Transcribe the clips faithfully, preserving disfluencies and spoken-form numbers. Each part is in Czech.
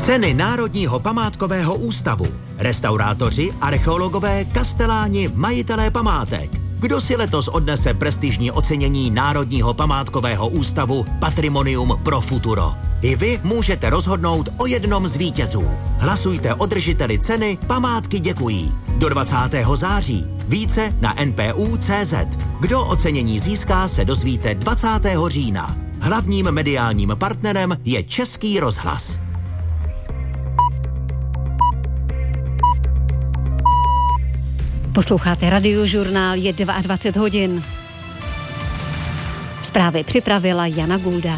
Ceny Národního památkového ústavu. Restaurátoři, archeologové, kasteláni, majitelé památek. Kdo si letos odnese prestižní ocenění Národního památkového ústavu Patrimonium pro futuro? I vy můžete rozhodnout o jednom z vítězů. Hlasujte o držiteli ceny Památky děkují. Do dvacátého září. Více na en pé ú tečka cé zet. Kdo ocenění získá, se dozvíte dvacátého října. Hlavním mediálním partnerem je Český rozhlas. Posloucháte Radiožurnál, je dvacet dva hodin. Zprávy připravila Jana Gulda.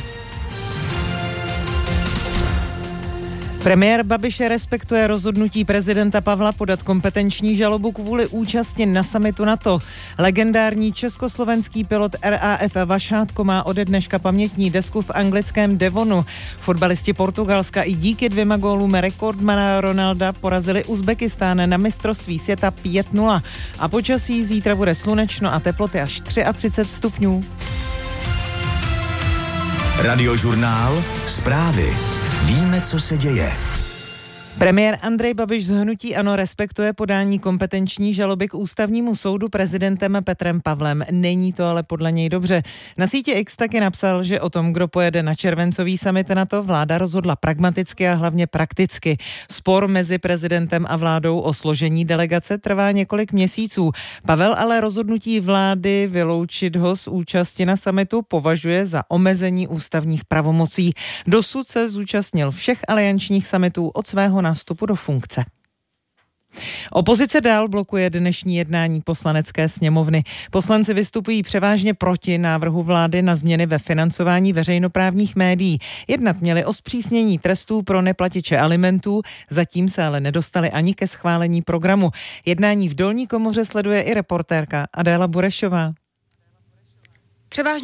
Premiér Babiš respektuje rozhodnutí prezidenta Pavla podat kompetenční žalobu kvůli účasti na summitu NATO. Legendární československý pilot er á ef Vašátko má ode dneška pamětní desku v anglickém Devonu. Fotbalisti Portugalska i díky dvěma gólům rekordmana Ronalda porazili Uzbekistán na mistrovství světa pět nula. A počasí zítra bude slunečno a teploty až třicet tři stupňů. Radiožurnál, zprávy. Víme, co se děje. Premiér Andrej Babiš z hnutí ANO respektuje podání kompetenční žaloby k ústavnímu soudu prezidentem Petrem Pavlem. Není to ale podle něj dobře. Na síti X taky napsal, že o tom, kdo pojede na červencový summit NATO, vláda rozhodla pragmaticky a hlavně prakticky. Spor mezi prezidentem a vládou o složení delegace trvá několik měsíců. Pavel ale rozhodnutí vlády vyloučit ho z účasti na summitu považuje za omezení ústavních pravomocí. Dosud se zúčastnil všech aliančních summitů od svého nástupu do funkce. Opozice dál blokuje dnešní jednání Poslanecké sněmovny. Poslanci vystupují převážně proti návrhu vlády na změny ve financování veřejnoprávních médií. Jednat měli o zpřísnění trestů pro neplatiče alimentů, zatím se ale nedostali ani ke schválení programu. Jednání v dolní komoře sleduje i reportérka Adéla Burešová. Převážně